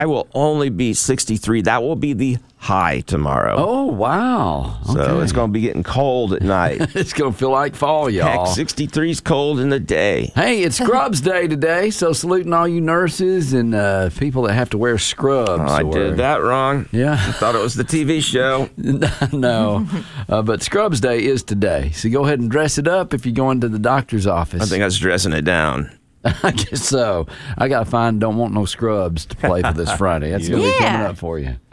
I will only be 63. That will be the high tomorrow. Oh, wow. So Okay. it's going to be getting cold at night. It's going to feel like fall, y'all. Heck, 63 is cold in the day. Hey, it's Scrubs Day today, so saluting all you nurses and people that have to wear scrubs. Oh, I did that wrong. Yeah. I thought it was the TV show. No, but Scrubs Day is today, so go ahead and dress it up if you're going to the doctor's office. I think I was dressing it down. I guess so. I got to find Don't Want No Scrubs to play for this Friday. That's going to be coming up for you.